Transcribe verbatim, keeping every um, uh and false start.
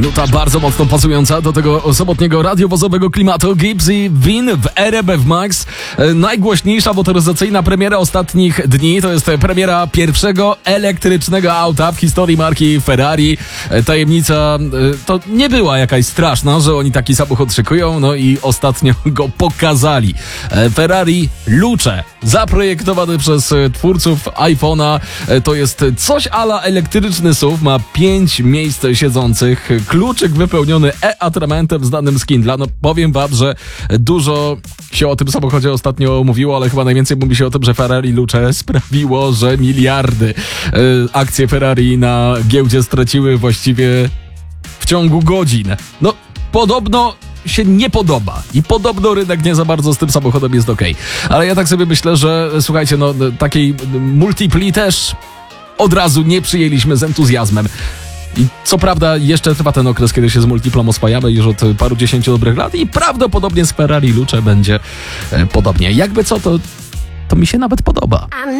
Nuta bardzo mocno pasująca do tego sobotniego radiowozowego klimatu. Gibbs i Vin w R B F Max. E, najgłośniejsza motoryzacyjna premiera ostatnich dni to jest premiera pierwszego elektrycznego auta w historii marki Ferrari. E, tajemnica e, to nie była jakaś straszna, że oni taki samochód szykują, no i ostatnio go pokazali. E, Ferrari Luce, zaprojektowany przez e, twórców iPhone'a. E, to jest coś a la elektryczny S U V, ma pięć miejsc siedzących. Kluczyk wypełniony e-atramentem znanym z Kindla. No powiem wam, że dużo się o tym samochodzie ostatnio mówiło, ale chyba najwięcej mówi się o tym, że Ferrari Luce sprawiło, że miliardy y, akcje Ferrari na giełdzie straciły właściwie w ciągu godzin. No podobno się nie podoba i podobno rynek nie za bardzo z tym samochodem jest okej. Ale ja tak sobie myślę, że słuchajcie, no takiej multipli też od razu nie przyjęliśmy z entuzjazmem. I co prawda jeszcze trwa ten okres, kiedy się z Multiplą oswajamy już od paru dziesięciu dobrych lat i prawdopodobnie z Ferrari Luce będzie e, podobnie. Jakby co, to, to mi się nawet podoba.